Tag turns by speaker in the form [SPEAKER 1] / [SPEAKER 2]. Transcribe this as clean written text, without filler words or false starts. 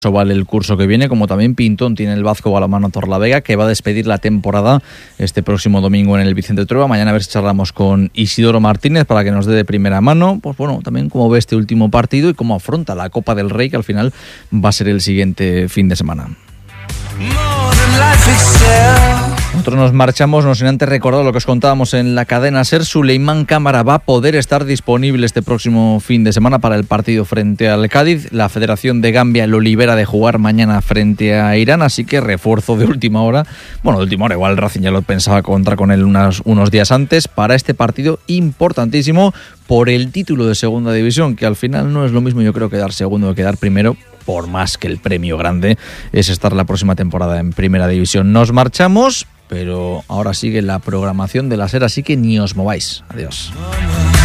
[SPEAKER 1] Vale el curso que viene, como también pintón tiene el Vazco Balonmano Torlavega, que va a despedir la temporada este próximo domingo en el Vicente Trueba. Mañana a ver si charlamos con Isidoro Martínez para que nos dé de primera mano, pues bueno, también cómo ve este último partido y cómo afronta la Copa del Rey, que al final va a ser el siguiente fin de semana. Nosotros nos marchamos, no sin antes recordar lo que os contábamos en la cadena SER. Suleimán Cámara va a poder estar disponible este próximo fin de semana para el partido frente al Cádiz. La Federación de Gambia lo libera de jugar mañana frente a Irán, así que refuerzo de última hora. Bueno, de última hora, igual el Racing ya lo pensaba contar con él unos días antes para este partido importantísimo por el título de segunda división, que al final no es lo mismo, yo creo, quedar segundo que quedar primero, por más que el premio grande es estar la próxima temporada en primera división. Nos marchamos, pero ahora sigue la programación de la SER, así que ni os mováis. Adiós.